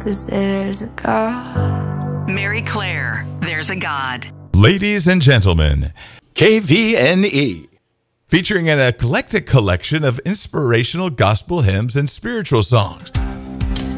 'cause there's a God. Mary Claire, There's a God. Ladies and gentlemen, KVNE, featuring an eclectic collection of inspirational gospel hymns and spiritual songs